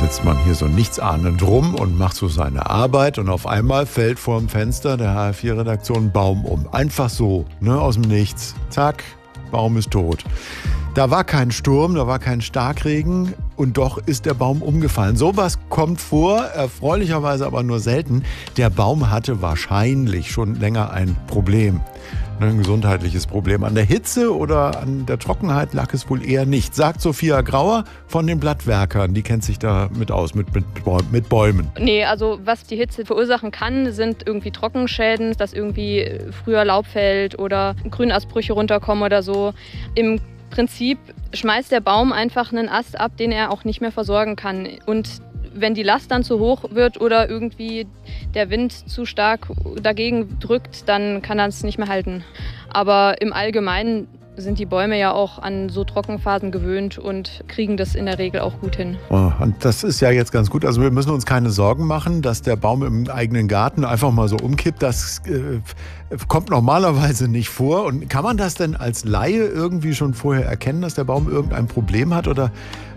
sitzt man hier so nichtsahnend rum und macht so seine Arbeit und auf einmal fällt vor dem Fenster der HR4-Redaktion ein Baum um. Einfach so, aus dem Nichts. Zack, Baum ist tot. Da war kein Sturm, da war kein Starkregen und doch ist der Baum umgefallen. Sowas kommt vor, erfreulicherweise aber nur selten. Der Baum hatte wahrscheinlich schon länger ein Problem. Ein gesundheitliches Problem. An der Hitze oder an der Trockenheit lag es wohl eher nicht, sagt Sophia Grauer von den Blattwerkern. Die kennt sich da mit aus, mit Bäumen. Nee, also was die Hitze verursachen kann, sind irgendwie Trockenschäden, dass irgendwie früher Laub fällt oder Grünastbrüche runterkommen oder so. Im Prinzip schmeißt der Baum einfach einen Ast ab, den er auch nicht mehr versorgen kann. Und wenn die Last dann zu hoch wird oder irgendwie der Wind zu stark dagegen drückt, dann kann er es nicht mehr halten. Aber im Allgemeinen sind die Bäume ja auch an so Trockenphasen gewöhnt und kriegen das in der Regel auch gut hin. Oh, und das ist ja jetzt ganz gut. Also wir müssen uns keine Sorgen machen, dass der Baum im eigenen Garten einfach mal so umkippt. Das kommt normalerweise nicht vor. Und kann man das denn als Laie irgendwie schon vorher erkennen, dass der Baum irgendein Problem hat oder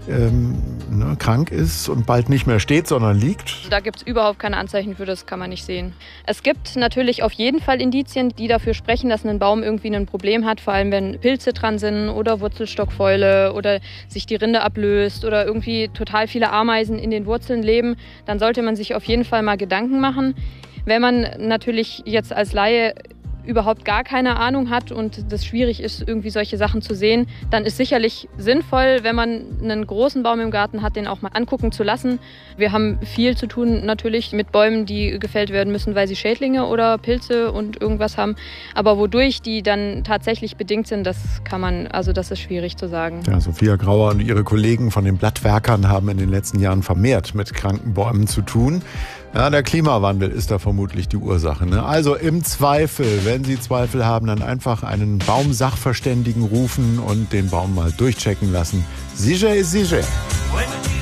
krank ist und bald nicht mehr steht, sondern liegt? Da gibt es überhaupt keine Anzeichen für, das kann man nicht sehen. Es gibt natürlich auf jeden Fall Indizien, die dafür sprechen, dass ein Baum irgendwie ein Problem hat, vor allem wenn Pilze dran sind oder Wurzelstockfäule oder sich die Rinde ablöst oder irgendwie total viele Ameisen in den Wurzeln leben, dann sollte man sich auf jeden Fall mal Gedanken machen. Wenn man natürlich jetzt als Laie überhaupt gar keine Ahnung hat und das schwierig ist, irgendwie solche Sachen zu sehen, dann ist sicherlich sinnvoll, wenn man einen großen Baum im Garten hat, den auch mal angucken zu lassen. Wir haben viel zu tun natürlich mit Bäumen, die gefällt werden müssen, weil sie Schädlinge oder Pilze und irgendwas haben. Aber wodurch die dann tatsächlich bedingt sind, das ist schwierig zu sagen. Ja, Sophia Grauer und ihre Kollegen von den Blattwerkern haben in den letzten Jahren vermehrt mit kranken Bäumen zu tun. Ja, der Klimawandel ist da vermutlich die Ursache. Also im Zweifel, wenn Sie Zweifel haben, dann einfach einen Baumsachverständigen rufen und den Baum mal durchchecken lassen. Sicher ist sicher.